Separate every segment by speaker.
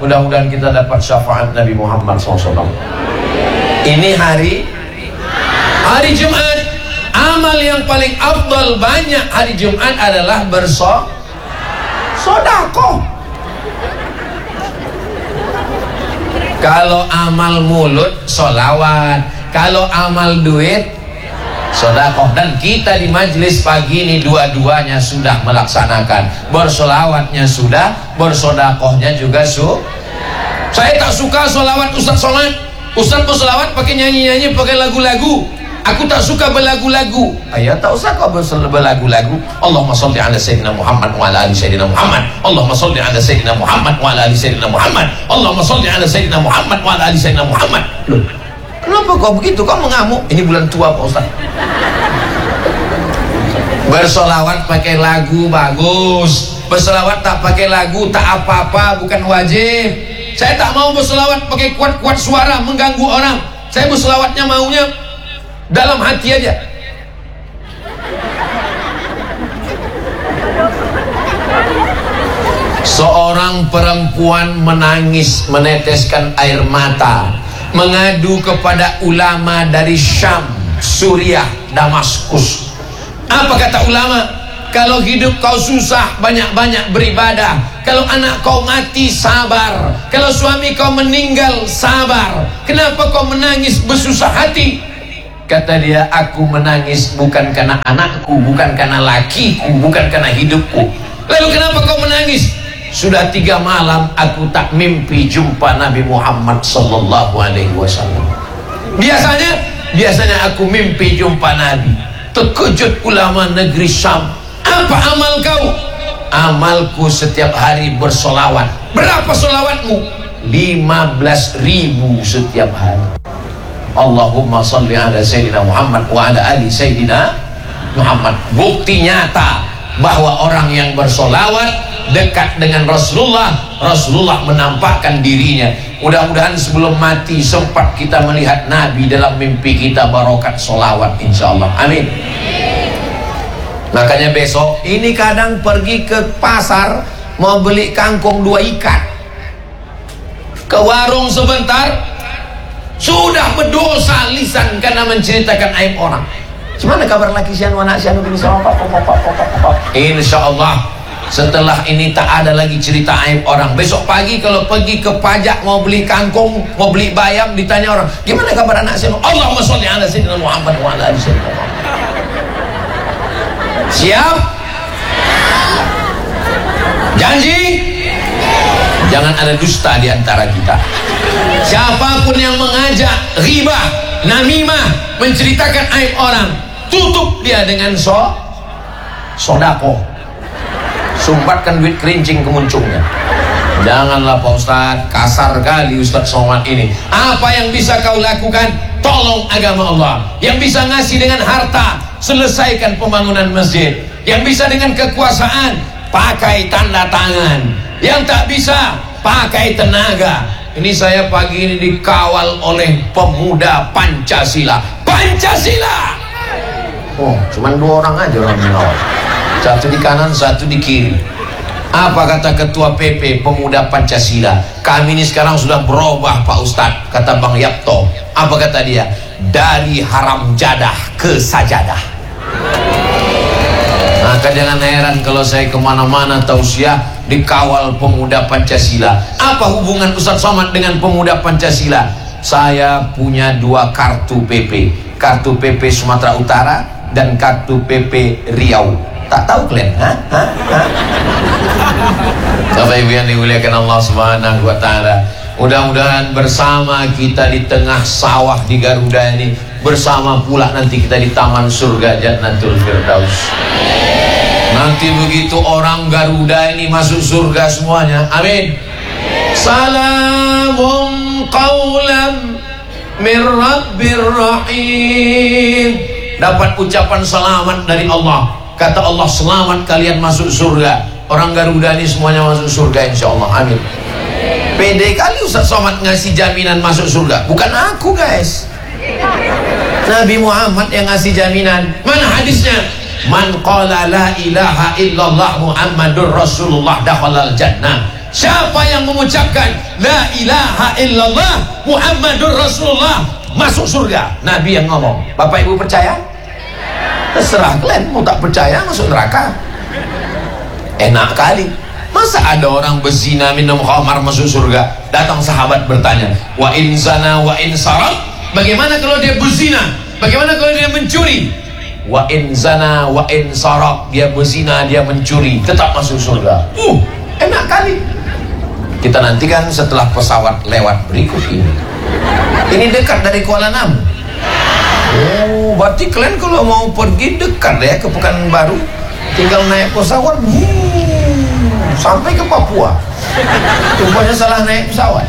Speaker 1: Mudah-mudahan kita dapat syafaat Nabi Muhammad SAW. Ini hari Jumat. Amal yang paling afdal banyak hari Jumat adalah bersedekah. Kalau amal mulut sholawat, kalau amal duit sedekah. Dan kita di majelis pagi ini dua-duanya sudah melaksanakan. Bersolawatnya sudah, bersedekahnya juga Saya tak suka solawat Ustaz sholat. Ustaz bersolawat pakai nyanyi-nyanyi, pakai lagu-lagu. Aku tak suka berlagu-lagu. Ayah tak usah kau berlagu-lagu. Allahumma salli ala Sayyidina Muhammad wa ala ali Sayyidina Muhammad. Allahumma salli ala Sayyidina Muhammad wa ala ali Sayyidina Muhammad. Allahumma salli ala Sayyidina Muhammad wa ala ali Sayyidina Muhammad. Loh, kenapa kau begitu? Kau mengamuk. Ini bulan tua Pak Ustaz. Bersolawat pakai lagu bagus. Bersolawat tak pakai lagu tak apa-apa, bukan wajib. Saya tak mau bersolawat pakai kuat-kuat suara mengganggu orang. Saya bersolawatnya maunya dalam hati aja. Seorang perempuan menangis, meneteskan air mata, mengadu kepada ulama dari Syam, Suriah, Damaskus. Apa kata ulama? Kalau hidup kau susah, banyak-banyak beribadah. Kalau anak kau mati, sabar. Kalau suami kau meninggal, sabar. Kenapa kau menangis bersusah hati? Kata dia, aku menangis bukan karena anakku, bukan karena lakiku, bukan karena hidupku. Lalu kenapa kau menangis? Sudah 3 malam aku tak mimpi jumpa Nabi Muhammad sallallahu alaihi wasallam. Biasanya aku mimpi jumpa Nabi. Terkejut ulama negeri Syam. Apa amal kau? Amalku setiap hari bersolawat. Berapa solawatmu? 15.000 setiap hari. Allahumma salli ala Sayyidina Muhammad wa ala ali Sayyidina Muhammad. Bukti nyata bahwa orang yang bersolawat dekat dengan Rasulullah, Rasulullah menampakkan dirinya. Mudah-mudahan sebelum mati sempat kita melihat Nabi dalam mimpi kita, barokat solawat insyaallah. Amin. Makanya besok ini kadang pergi ke pasar mau beli kangkung 2 ikat, ke warung sebentar sudah berdosa lisan karena menceritakan aib orang. Gimana kabar laki sian wa nasian bin sawab? Insyaallah setelah ini tak ada lagi cerita aib orang. Besok pagi kalau pergi ke pajak mau beli kangkung, mau beli bayam, ditanya orang, gimana kabar anak saya? Allahumma sholli ala Sayyidina Muhammad wa ala ali Sayyidina Muhammad. Siap? Janji? Jangan ada dusta di antara kita. Siapapun yang mengajak ghibah, namimah, menceritakan aib orang, tutup dia dengan sodako. Sumbatkan duit kerincing ke muncungnya. Janganlah Pak Ustaz, kasar kali Ustaz Somad ini. Apa yang bisa kau lakukan? Tolong agama Allah. Yang bisa ngasih dengan harta, selesaikan pembangunan masjid. Yang bisa dengan kekuasaan, pakai tanda tangan. Yang tak bisa, pakai tenaga. Ini saya pagi ini dikawal oleh pemuda Pancasila. Pancasila! Oh, cuman 2 orang aja orang mengawal. Satu di kanan, satu di kiri. Apa kata ketua PP pemuda Pancasila? Kami ini sekarang sudah berubah Pak Ustadz, kata Bang Yapto. Apa kata dia? Dari haram jadah ke sajadah. Maka jangan heran kalau saya kemana-mana tausiah dikawal pemuda Pancasila. Apa hubungan Ustadz Somad dengan pemuda Pancasila? Saya punya 2 kartu PP. Kartu PP Sumatera Utara dan kartu PP Riau. Tak tahu kalian? Bapak Ibu yang dimuliakan Allah Subhanahu wa taala. Mudah-mudahan bersama kita di tengah sawah di Garuda ini, bersama pula nanti kita di taman surga Jannatul Firdaus. Nanti begitu orang Garuda ini masuk surga semuanya. Amin. Salamun qaulam mir rabbir rahim. Dapat ucapan selamat dari Allah. Kata Allah, selamat kalian masuk surga. Orang Garuda ini semuanya masuk surga insyaallah. Amin. Pede kali Ustaz Somad ngasih jaminan masuk surga. Bukan aku guys, Nabi Muhammad yang ngasih jaminan. Mana hadisnya? Man qala la ilaha illallah Muhammadur Rasulullah dakhalal jannah. Siapa yang yang mengucapkan la ilaha illallah Muhammadur Rasulullah masuk surga. Nabi yang ngomong. Bapak Ibu percaya? Terserah kalian, mau tak percaya masuk neraka. Enak kali. Masa ada orang berzina minum khamar masuk surga? Datang sahabat bertanya, wa in zana wa in sarak, bagaimana kalau dia berzina? Bagaimana kalau dia mencuri? Wa in zana wa in sarak, dia berzina, dia mencuri, tetap masuk surga. Enak kali. Kita nantikan setelah pesawat lewat berikut ini. Ini dekat dari Kuala Namu. Oh, berarti kalian kalau mau pergi dekat ya ke Pekanbaru, tinggal naik pesawat sampai ke Papua. Rupanya salah naik pesawat.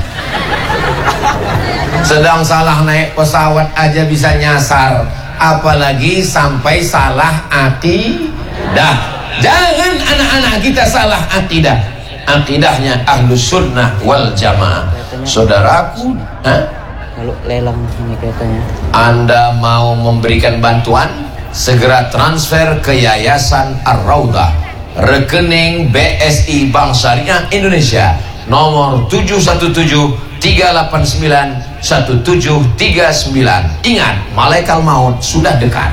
Speaker 1: Sedang salah naik pesawat aja bisa nyasar, apalagi sampai salah akidah. Jangan anak-anak kita salah akidah. Akidahnya Ahlus Sunnah wal Jamaah. Saudaraku,
Speaker 2: kalau lelang ini katanya,
Speaker 1: Anda mau memberikan bantuan, segera transfer ke Yayasan Ar-Raudah, rekening BSI Bank Syariah Indonesia, nomor 717891739. Ingat, malaikat maut sudah dekat.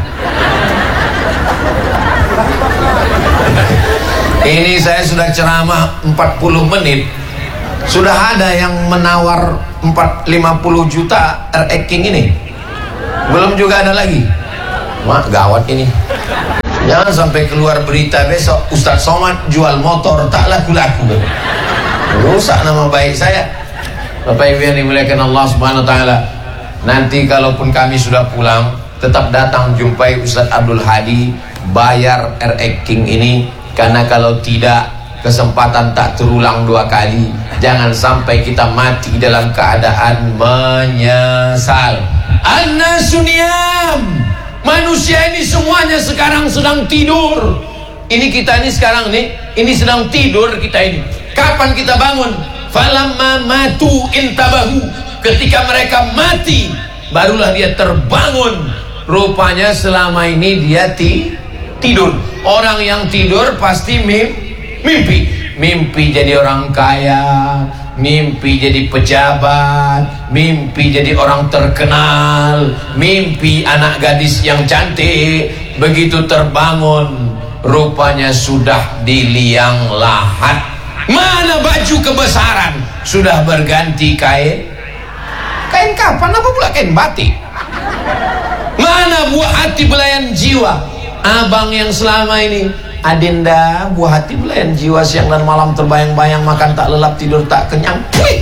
Speaker 1: Ini saya sudah ceramah 40 menit, sudah ada yang menawar 50 juta RX King ini. Belum juga ada lagi. Wah, gawat ini. Jangan sampai keluar berita besok Ustadz Somad jual motor tak laku-laku. Rusak nama baik saya. Bapak Ibu yang dimuliakan Allah Subhanahu wa taala. Nanti kalaupun kami sudah pulang, tetap datang jumpai Ustadz Abdul Hadi, bayar RX King ini. Karena kalau tidak, kesempatan tak terulang 2 kali. Jangan sampai kita mati dalam keadaan menyesal. An-nasuniyam, manusia ini semuanya sekarang sedang tidur. Ini kita ini sekarang nih, ini sedang tidur kita ini. Kapan kita bangun? Falamma matu intabahu, ketika mereka mati barulah dia terbangun. Rupanya selama ini dia tidur. Orang yang tidur pasti mimpi jadi orang kaya, mimpi jadi pejabat, mimpi jadi orang terkenal, mimpi anak gadis yang cantik. Begitu terbangun, rupanya sudah di liang lahat. Mana baju kebesaran? Sudah berganti kain kapan? Apa pula kain batik? Mana buah hati belayan jiwa? Abang yang selama ini, Adinda, buah hati belayan jiwa, siang dan malam terbayang-bayang, makan tak lelap, tidur tak kenyang.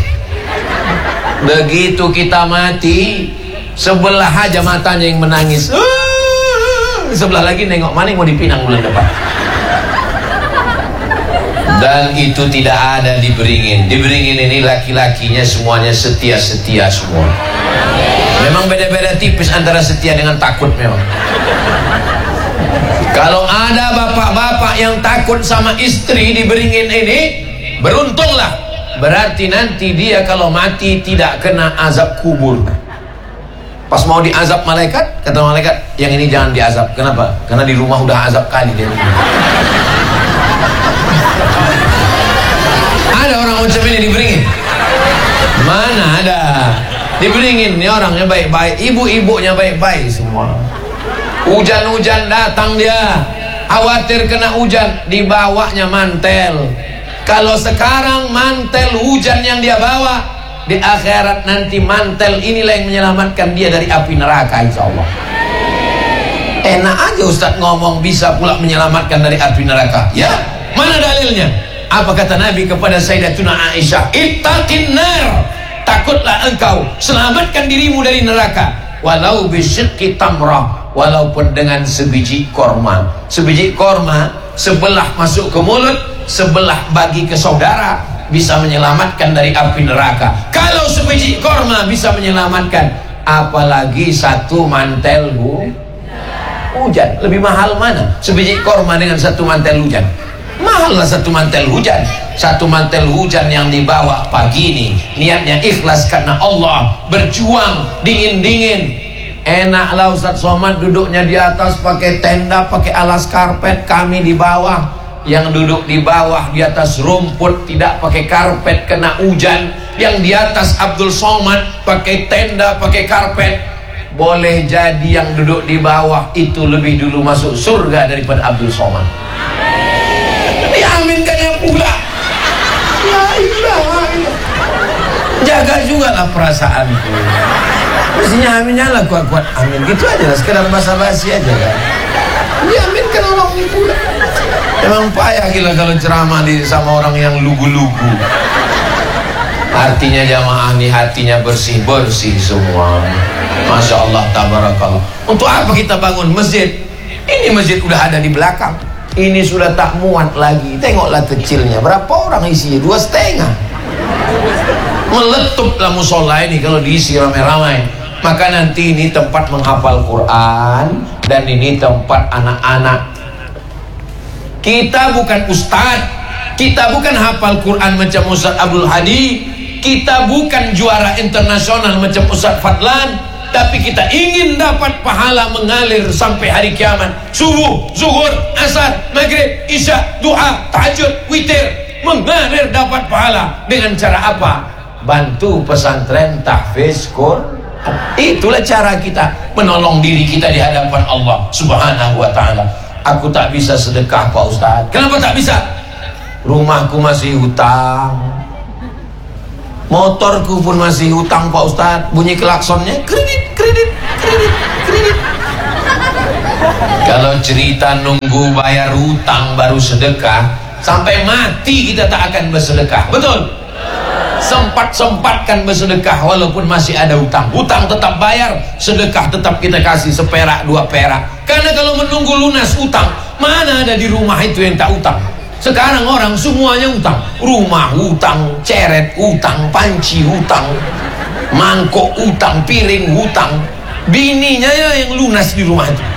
Speaker 1: Begitu kita mati, sebelah aja matanya yang menangis, sebelah lagi nengok maning mau dipinang bulan depan. Dan itu tidak ada di Beringin. Di Beringin ini laki-lakinya semuanya setia-setia semua. Memang beda-beda tipis antara setia dengan takut memang. Kalau ada bapak-bapak yang takut sama istri di Beringin ini, beruntunglah. Berarti nanti dia kalau mati tidak kena azab kubur. Pas mau diazab malaikat, kata malaikat, yang ini jangan diazab. Kenapa? Karena di rumah udah azab kali dia. Ada orang macam ini di Beringin? Mana ada? Di Beringin ini orangnya baik-baik, ibu-ibunya baik-baik semua. Hujan-hujan datang dia, khawatir kena hujan, dibawanya mantel. Kalau sekarang mantel hujan yang dia bawa, di akhirat nanti mantel inilah yang menyelamatkan dia dari api neraka, insya Allah. Enak aja Ustadz ngomong bisa pula menyelamatkan dari api neraka. Ya, mana dalilnya? Apa kata Nabi kepada Sayyidatuna Aisyah? Ittaqin nar, takutlah engkau, selamatkan dirimu dari neraka. Walau bisyikki tamrah, walaupun dengan sebiji korma. Sebiji korma, sebelah masuk ke mulut, sebelah bagi ke saudara, bisa menyelamatkan dari api neraka. Kalau sebiji korma bisa menyelamatkan, apalagi satu mantel hujan. Lebih mahal mana? Sebiji korma dengan satu mantel hujan? Mahal lah satu mantel hujan. Satu mantel hujan yang dibawa pagi ini, niatnya ikhlas karena Allah, berjuang dingin-dingin. Enaklah Ustadz Somad duduknya di atas pakai tenda, pakai alas karpet, kami di bawah. yang duduk di bawah di atas rumput tidak pakai karpet kena hujan, yang di atas Abdul Somad pakai tenda pakai karpet. Boleh jadi yang duduk di bawah itu lebih dulu masuk surga daripada Abdul Somad. Diaminkannya pula. La ilaha illallah. Jaga juga lah perasaanku. Mestinya aminnya lah kuat-kuat amin gitu aja lah, sekedar basa-basi aja kan. Diaminkan orang ini pula. Emang payah gila kalau ceramah sama orang yang lugu-lugu. Artinya jamaah ini hatinya bersih-bersih semua. Masya Allah, tabarakallah. Untuk apa kita bangun masjid? Ini masjid udah ada di belakang. Ini sudah tak muat lagi. Tengoklah kecilnya, berapa orang isinya? 2,5. Meletuplah musola ini kalau diisi ramai-ramai. Maka nanti ini tempat menghafal Quran, dan ini tempat anak-anak. Kita bukan ustadz, kita bukan hafal Quran macam Ustaz Abdul Hadi, kita bukan juara internasional macam Ustaz Fadlan, tapi kita ingin dapat pahala mengalir sampai hari kiamat. Subuh, zuhur, asar, maghrib, isya, duha, tahajud, witir, mengalir dapat pahala. Dengan cara apa? Bantu pesantren tahfiz Quran. Itulah cara kita menolong diri kita di hadapan Allah Subhanahu wa ta'ala. Aku tak bisa sedekah Pak Ustaz. Kenapa tak bisa? Rumahku masih hutang, motorku pun masih hutang Pak Ustaz. Bunyi klaksonnya kredit. Kalau cerita nunggu bayar hutang baru sedekah, sampai mati kita tak akan bersedekah. Betul? Sempat-sempatkan bersedekah walaupun masih ada hutang. Hutang tetap bayar, sedekah tetap kita kasih 1 perak 2 perak. Karena kalau menunggu lunas hutang, mana ada di rumah itu yang tak hutang? Sekarang orang semuanya hutang. Rumah hutang, ceret hutang, panci hutang, mangkok hutang, piring hutang. Bininya ya yang lunas di rumah itu.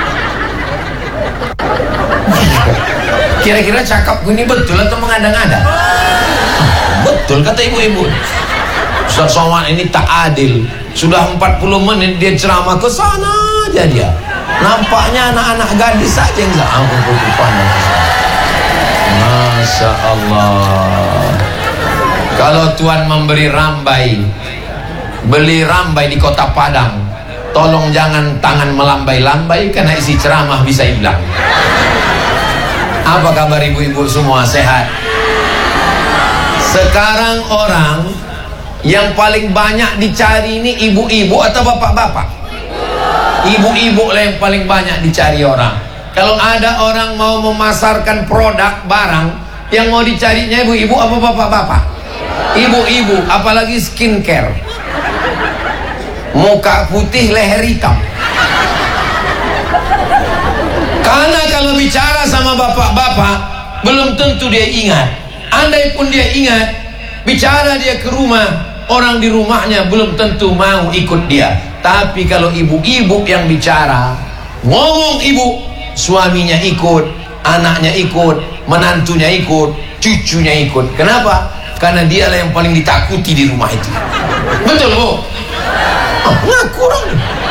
Speaker 1: Kira-kira cakapku ini betul atau mengada-ngada? Betul kata ibu-ibu. Ustaz Somad ini tak adil. Sudah 40 menit dia ceramah, ke sana aja dia. Nampaknya anak-anak gadis saja yang Masya Allah. Kalau Tuhan memberi rambai, beli rambai di kota Padang, tolong jangan tangan melambai-lambai, karena isi ceramah bisa hilang. Apa kabar ibu-ibu semua, sehat? Sekarang orang yang paling banyak dicari ini ibu-ibu atau bapak-bapak? Ibu-ibu lah yang paling banyak dicari orang. Kalau ada orang mau memasarkan produk barang, yang mau dicarinya ibu-ibu apa bapak-bapak? Ibu-ibu, apalagi skincare. Muka putih, leher hitam. Karena kalau bicara sama bapak-bapak, belum tentu dia ingat. Andai pun dia ingat, bicara dia ke rumah, orang di rumahnya belum tentu mau ikut dia. Tapi kalau ibu-ibu yang bicara, ngomong ibu, suaminya ikut, anaknya ikut, menantunya ikut, cucunya ikut. Kenapa? Karena dialah yang paling ditakuti di rumah itu. Betul Bu? Ngaku orang.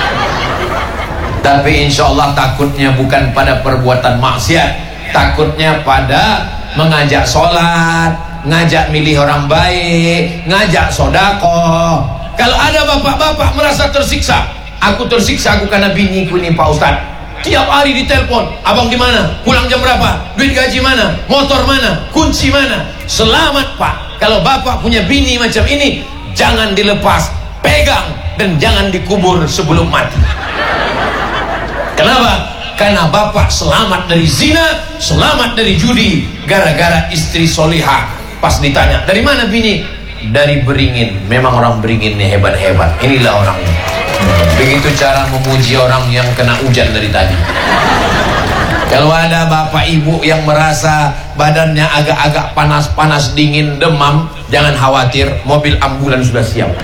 Speaker 1: Tapi insya Allah takutnya bukan pada perbuatan maksiat, takutnya pada mengajak sholat, ngajak milih orang baik, ngajak sodako. Kalau ada bapak-bapak merasa tersiksa, aku tersiksa aku karena biniku ini Pak Ustadz, tiap hari ditelepon, abang di mana, pulang jam berapa, duit gaji mana, motor mana, kunci mana. Selamat Pak. Kalau bapak punya bini macam ini, jangan dilepas, pegang, dan jangan dikubur sebelum mati. Kenapa? Karena bapak selamat dari zina, selamat dari judi, gara-gara istri solihah. Pas ditanya, dari mana bini? Dari Beringin. Memang orang Beringin ini hebat-hebat. Inilah orangnya. Begitu cara memuji orang yang kena hujan dari tadi. Kalau ada bapak ibu yang merasa badannya agak-agak panas-panas, dingin, demam, jangan khawatir, mobil ambulan sudah siap.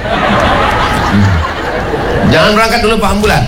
Speaker 1: Jangan berangkat dulu Pak ambulan.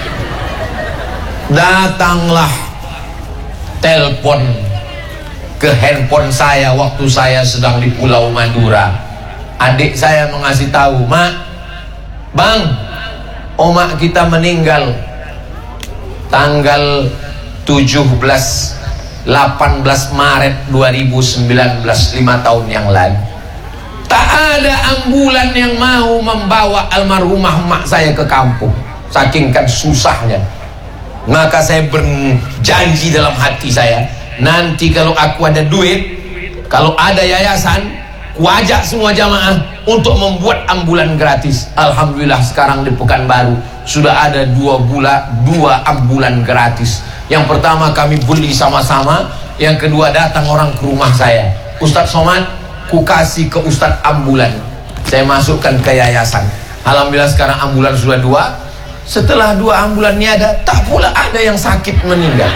Speaker 1: Datanglah telepon ke handphone saya waktu saya sedang di Pulau Madura. Adik saya mengasih tahu, Mak, Bang, omak kita meninggal tanggal 17 18 Maret 2019, 5 tahun yang lalu. Tak ada ambulan yang mau membawa almarhumah mak saya ke kampung, saking kan susahnya. Maka saya berjanji dalam hati saya, nanti kalau aku ada duit, kalau ada yayasan, ku ajak semua jamaah untuk membuat ambulan gratis. Alhamdulillah sekarang di Pekanbaru sudah ada 2 ambulan gratis. Yang pertama kami beli sama-sama, yang kedua datang orang ke rumah saya. Ustadz Somad, ku kasih ke Ustadz ambulan, saya masukkan ke yayasan. Alhamdulillah sekarang ambulan sudah 2. Setelah 2 ambulan ini ada, tak pula ada yang sakit meninggal.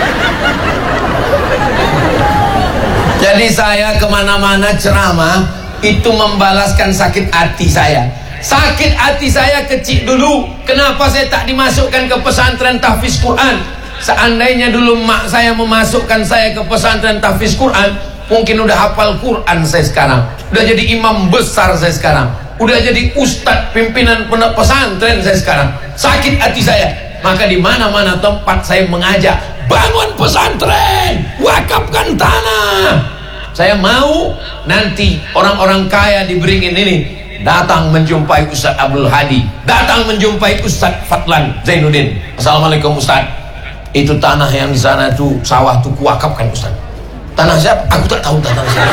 Speaker 1: Jadi saya kemana-mana ceramah itu membalaskan sakit hati saya. Sakit hati saya kecil dulu, kenapa saya tak dimasukkan ke pesantren tahfiz Quran? Seandainya dulu mak saya memasukkan saya ke pesantren tahfiz Quran, mungkin udah hafal Quran saya sekarang, udah jadi imam besar saya sekarang, udah jadi ustadz pimpinan pesantren saya sekarang. Sakit hati saya, maka di mana-mana tempat saya mengajak, bangun pesantren, wakafkan tanah. Saya mau nanti orang-orang kaya di Beringin ini datang menjumpai Ustadz Abdul Hadi, datang menjumpai Ustadz Fadlan Zainuddin. Assalamualaikum Ustadz, itu tanah yang di sana tuh sawah tuh kuwakafkan Ustadz. Tanah siapa? Aku tak tahu tanah siapa.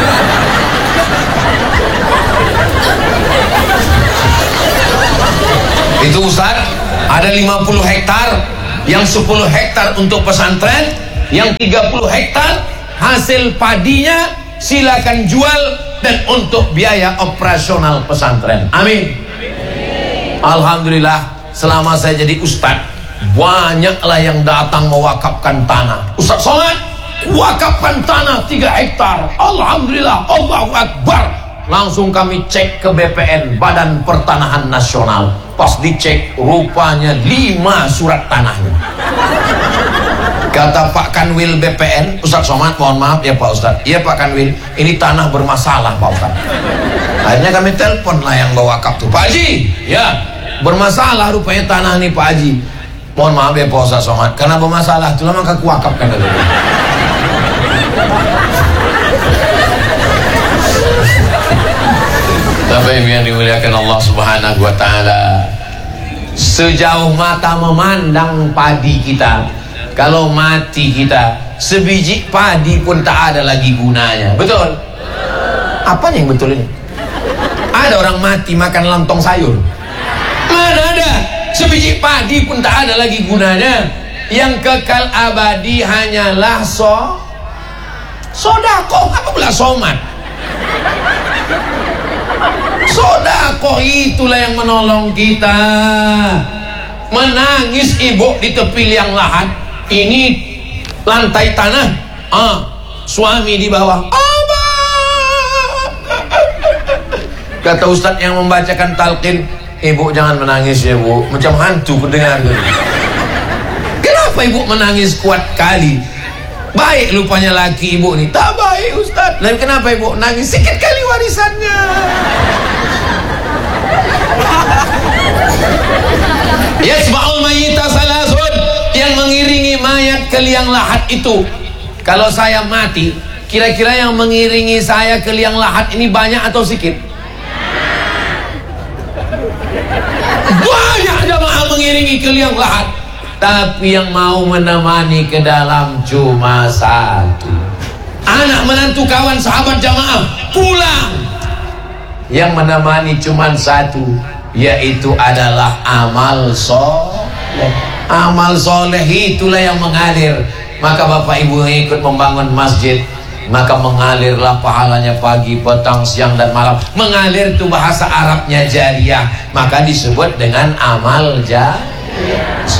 Speaker 1: Itu Ustadz, ada 50 hektar, yang 10 hektar untuk pesantren, yang 30 hektar hasil padinya silakan jual dan untuk biaya operasional pesantren. Amin. Alhamdulillah selama saya jadi ustadz, banyaklah yang datang mewakafkan tanah. Ustadz Somad, wakafkan tanah 3 hektar. Alhamdulillah, Allahu Akbar. Langsung kami cek ke BPN, Badan Pertanahan Nasional. Pas dicek, rupanya 5 surat tanahnya. Kata Pak Kanwil BPN, Ustadz Somad, mohon maaf ya Pak Ustadz. Iya Pak Kanwil, ini tanah bermasalah Pak Ustadz. Akhirnya kami telepon lah yang bawa wakaf tuh, Pak Haji, ya bermasalah rupanya tanah nih Pak Haji. Mohon maaf ya Pak Ustadz Somad, karena bermasalah itulah maka kuwakafkan dulu. Bapak Ibu yang dimuliakan Allah Subhanahu wa Ta'ala, sejauh mata memandang padi kita, kalau mati kita, sebiji padi pun tak ada lagi gunanya. Betul? Apa yang betul ini? Ada orang mati makan lontong sayur? Mana ada? Sebiji padi pun tak ada lagi gunanya. Yang kekal abadi hanyalah sodakoh. Apa pula somat? Sodakoh itulah yang menolong kita. Menangis ibu di tepi liang lahat, ini lantai tanah, suami di bawah. Kata ustadz yang membacakan talqin, ibu jangan menangis ya bu, macam hantu mendengar. Kenapa ibu menangis kuat kali? Baik lupanya laki ibu nih. Tak baik ustadz. Lalu kenapa ibu nangis? Sikit kali warisannya. Yasma'ul mayyita salasun, yang mengiringi mayat ke liang lahat itu. Kalau saya mati, kira-kira yang mengiringi saya ke liang lahat ini banyak atau sedikit? Banyak jamaah mengiringi ke liang lahat, tapi yang mau menemani ke dalam cuma 1. Anak menantu kawan sahabat jamaah pulang, yang menemani cuma 1, yaitu adalah amal soleh. Amal soleh itulah yang mengalir. Maka Bapak Ibu yang ikut membangun masjid, maka mengalirlah pahalanya pagi, petang, siang dan malam. Mengalir itu bahasa Arabnya jariyah, maka disebut dengan amal jariyah.